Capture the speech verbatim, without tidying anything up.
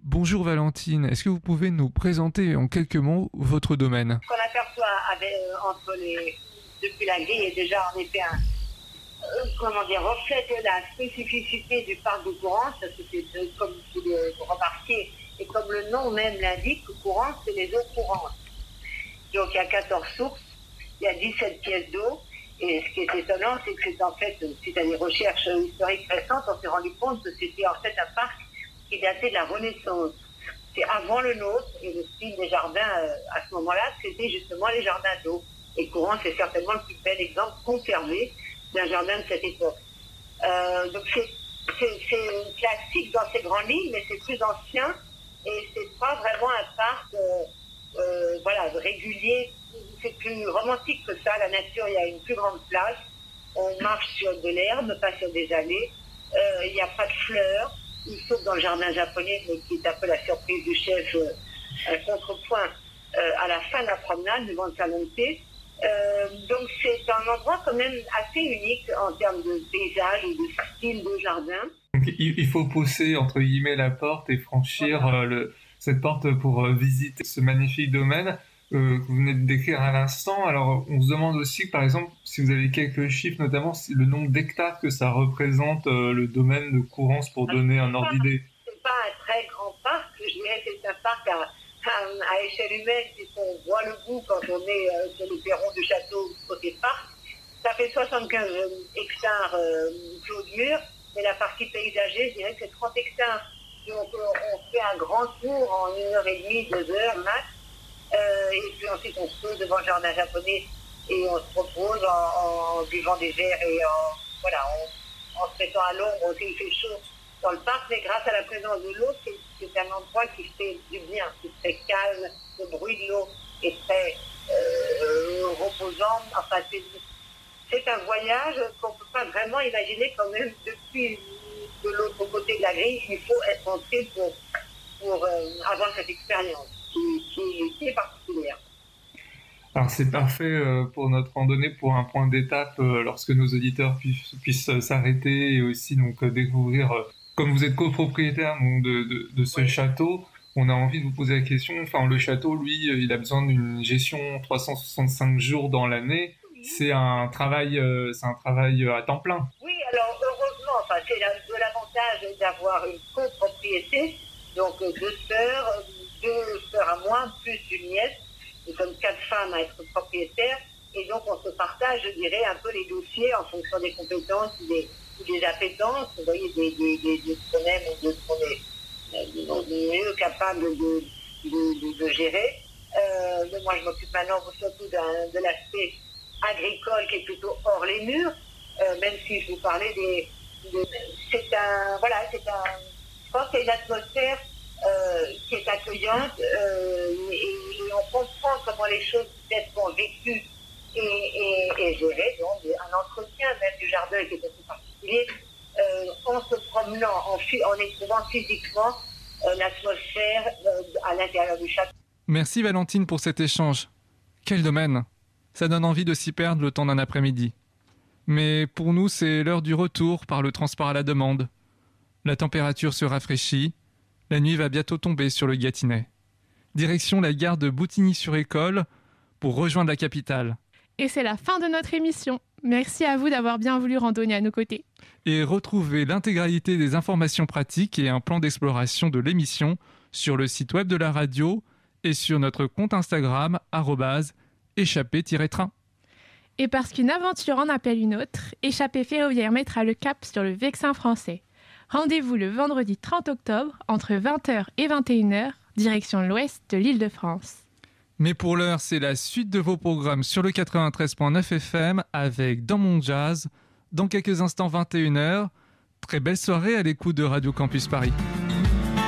Bonjour Valentine, est-ce que vous pouvez nous présenter en quelques mots votre domaine? Ce qu'on aperçoit avec, euh, entre les, depuis la grille est déjà en effet un euh, comment dire, reflet de la spécificité du parc de Courance, parce que c'est euh, comme vous le remarquez, et comme le nom même l'indique, Courance, c'est les eaux courantes. Donc il y a quatorze sources, il y a dix-sept pièces d'eau, et ce qui est étonnant, c'est que c'est en fait, suite à des recherches historiques récentes, on s'est rendu compte que c'était en fait un parc qui datait de la Renaissance. C'est avant le nôtre, et le style des jardins euh, à ce moment-là, c'était justement les jardins d'eau. Et Courant, c'est certainement le plus bel exemple conservé d'un jardin de cette époque. Euh, donc c'est, c'est, c'est classique dans ses grandes lignes, mais c'est plus ancien, et c'est pas vraiment un parc euh, euh, voilà, régulier. C'est plus romantique que ça. La nature, il y a une plus grande place. On marche sur de l'herbe, pas sur des allées. Euh, il n'y a pas de fleurs. Sauf dans le jardin japonais, mais qui est un peu la surprise du chef, euh, un contrepoint euh, à la fin de la promenade, devant le salon de thé. Euh, donc c'est un endroit quand même assez unique en termes de paysage et de style de jardin. Donc, il, il faut pousser entre guillemets la porte et franchir Voilà. euh, le, cette porte pour euh, visiter ce magnifique domaine euh, que vous venez de décrire à l'instant. Alors on se demande aussi, par exemple, si vous avez quelques chiffres, notamment si le nombre d'hectares que ça représente euh, le domaine de Courance pour donner un ordre d'idée. C'est pas un très grand parc, je dirais que c'est un parc à, à, à échelle humaine, puisqu'on voit le bout quand on est euh, sur le perron du château côté parc. Ça fait soixante-quinze hectares euh, clos de mur, mais la partie paysagée, je dirais que c'est trente hectares. Donc on, on fait un grand tour en une heure et demie, deux heures max. Euh, et puis ensuite on se pose devant le jardin japonais et on se repose en, en buvant des verres et en, voilà, en, en se mettant à l'ombre, aussi il fait chaud dans le parc, mais grâce à la présence de l'eau, c'est, c'est un endroit qui fait du bien, c'est très calme, le bruit de l'eau est très euh, reposant, enfin c'est, c'est un voyage qu'on ne peut pas vraiment imaginer quand même depuis de l'autre côté de la grille, il faut être entré pour, pour euh, avoir cette expérience. Qui, qui, qui est particulière. Alors c'est parfait euh, pour notre randonnée, pour un point d'étape euh, lorsque nos auditeurs puissent, puissent euh, s'arrêter et aussi donc euh, découvrir, euh, comme vous êtes copropriétaire donc, de, de, de ce oui. château, on a envie de vous poser la question, enfin le château lui, euh, il a besoin d'une gestion trois cent soixante-cinq jours dans l'année, oui. c'est un travail, euh, c'est un travail à temps plein. Oui, alors heureusement, enfin, c'est la, de l'avantage d'avoir une copropriété, donc deux sœurs, deux sœurs à moi, plus une nièce. Nous sommes quatre femmes à être propriétaires et donc on se partage, je dirais, un peu les dossiers en fonction des compétences ou des, des appétences, vous voyez, des, des, des, des ce qu'on aime ou de ce qu'on est mieux capable de, de, de, de gérer. Euh, moi, je m'occupe maintenant surtout d'un, de l'aspect agricole qui est plutôt hors les murs, euh, même si je vous parlais des... De, c'est un... Voilà, c'est un... Je pense qu'il y a une atmosphère Euh, qui est accueillante euh, et, et on comprend comment les choses peut-être sont vécues et, et, et gérées, donc un entretien même du jardin qui est assez particulier, euh, en se promenant, en, en éprouvant physiquement euh, l'atmosphère euh, à l'intérieur du château. Merci Valentine pour cet échange. Quel domaine! Ça donne envie de s'y perdre le temps d'un après-midi. Mais pour nous, c'est l'heure du retour par le transport à la demande. La température se rafraîchit. La nuit va bientôt tomber sur le Gâtinais. Direction la gare de Boutigny-sur-École pour rejoindre la capitale. Et c'est la fin de notre émission. Merci à vous d'avoir bien voulu randonner à nos côtés. Et retrouvez l'intégralité des informations pratiques et un plan d'exploration de l'émission sur le site web de la radio et sur notre compte Instagram arobase échappée-train. Et parce qu'une aventure en appelle une autre, Échappée ferroviaire mettra le cap sur le Vexin français. Rendez-vous le vendredi trente octobre, entre vingt heures et vingt et une heures, direction l'ouest de l'Île-de-France. Mais pour l'heure, c'est la suite de vos programmes sur le quatre-vingt-treize virgule neuf F M avec Dans mon jazz. Dans quelques instants, vingt et une heures. Très belle soirée à l'écoute de Radio Campus Paris.